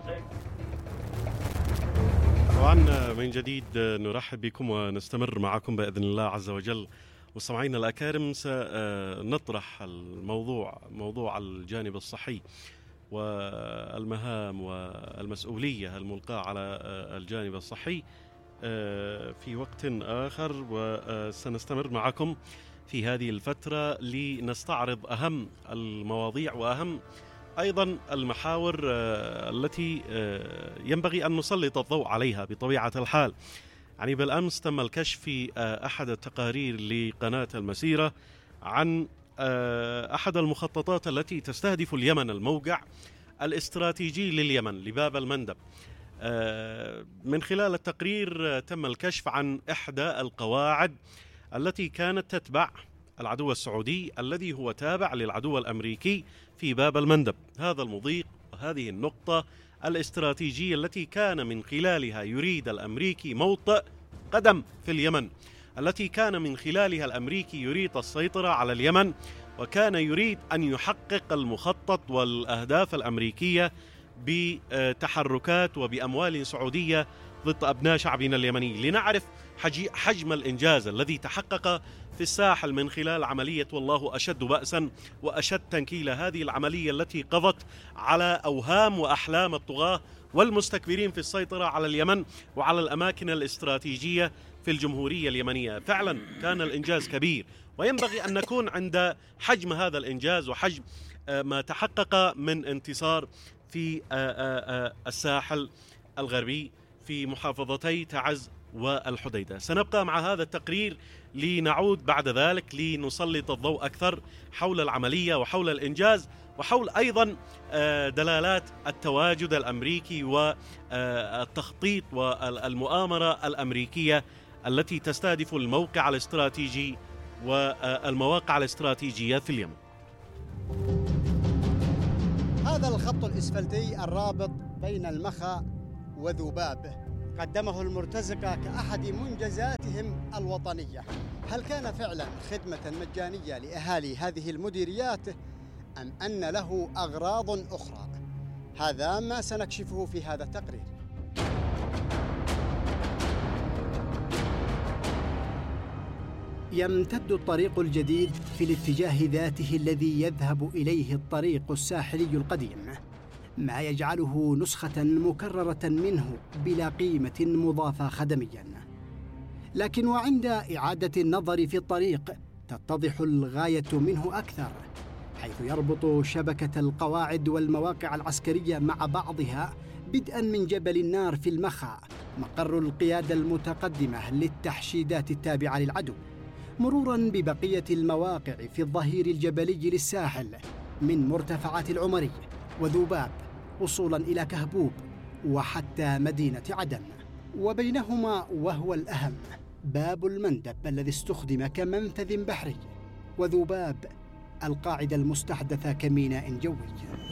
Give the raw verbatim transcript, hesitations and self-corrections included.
طبعا من جديد نرحب بكم ونستمر معكم بإذن الله عز وجل. مستمعينا الأكارم، سنطرح الموضوع موضوع الجانب الصحي والمهام والمسؤولية الملقاة على الجانب الصحي في وقت آخر، وسنستمر معكم في هذه الفترة لنستعرض أهم المواضيع وأهم أيضا المحاور التي ينبغي أن نسلط الضوء عليها بطبيعة الحال. يعني بالأمس تم الكشف في أحد التقارير لقناة المسيرة عن أحد المخططات التي تستهدف اليمن، الموقع الاستراتيجي لليمن لباب المندب. من خلال التقرير تم الكشف عن إحدى القواعد التي كانت تتبع العدو السعودي الذي هو تابع للعدو الأمريكي في باب المندب. هذا المضيق وهذه النقطة الاستراتيجية التي كان من خلالها يريد الأمريكي موطئ قدم في اليمن، التي كان من خلالها الأمريكي يريد السيطرة على اليمن، وكان يريد أن يحقق المخطط والأهداف الأمريكية بتحركات وبأموال سعودية ضد أبناء شعبنا اليمني. لنعرف حجم الإنجاز الذي تحقق في الساحل من خلال عملية والله أشد بأسا وأشد تنكيلا، هذه العملية التي قضت على أوهام وأحلام الطغاة والمستكبرين في السيطرة على اليمن وعلى الأماكن الاستراتيجية في الجمهورية اليمنية. فعلا كان الإنجاز كبير، وينبغي أن نكون عند حجم هذا الإنجاز وحجم ما تحقق من انتصار في الساحل الغربي في محافظتي تعز والحديدة. سنبقى مع هذا التقرير لنعود بعد ذلك لنسلط الضوء أكثر حول العملية وحول الإنجاز وحول أيضا دلالات التواجد الأمريكي والتخطيط والمؤامرة الأمريكية التي تستهدف الموقع الاستراتيجي والمواقع الاستراتيجية في اليمن. هذا الخط الإسفلتي الرابط بين المخا وذوباب قدمه المرتزقة كأحد منجزاتهم الوطنية. هل كان فعلا خدمة مجانية لأهالي هذه المديريات أم أن له أغراض أخرى؟ هذا ما سنكشفه في هذا التقرير. يمتد الطريق الجديد في الاتجاه ذاته الذي يذهب إليه الطريق الساحلي القديم، ما يجعله نسخة مكررة منه بلا قيمة مضافة خدمياً. لكن وعند إعادة النظر في الطريق تتضح الغاية منه أكثر، حيث يربط شبكة القواعد والمواقع العسكرية مع بعضها، بدءاً من جبل النار في المخا، مقر القيادة المتقدمة للتحشيدات التابعة للعدو، مروراً ببقية المواقع في الظهير الجبلي للساحل من مرتفعات العمري وذوباب وصولاً إلى كهبوب وحتى مدينة عدن. وبينهما وهو الأهم باب المندب الذي استخدم كمنفذ بحري، وذوباب القاعدة المستحدثة كميناء جوي.